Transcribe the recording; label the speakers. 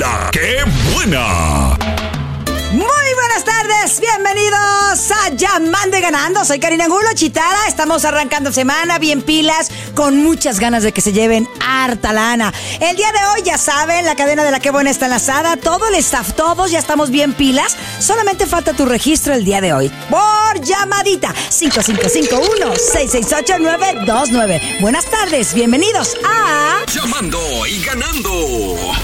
Speaker 1: ¡La que buena!
Speaker 2: Muy buenas tardes, bienvenidos a Llamando y Ganando. Soy Karina Angulo, Chitara. Estamos arrancando semana bien pilas, con muchas ganas de que se lleven harta lana. El día de hoy, ya saben, la cadena de La que buena está enlazada. Todo el staff, todos ya estamos bien pilas. Solamente falta tu registro el día de hoy. Por llamadita, 5551-668-929. Buenas tardes, bienvenidos a
Speaker 1: Llamando y Ganando.